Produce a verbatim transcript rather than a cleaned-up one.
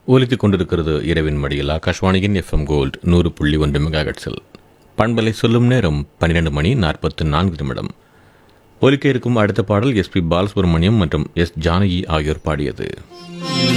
ஒலித்துக் கொண்டிருக்கிறது இரவின் மடியில் ஆகாஷ்வாணியின் எஃப்எம் கோல்ட் நூறு புள்ளி ஒன்று மெகாஹெட்ஸில். பண்பலை சொல்லும் நேரம் பன்னிரண்டு மணி நாற்பத்து நான்கு நிமிடம். ஒலிக்க இருக்கும் அடுத்த பாடல் எஸ் பி பாலசுப்ரமணியம் மற்றும் எஸ் ஜானகி ஆகியோர் பாடியது.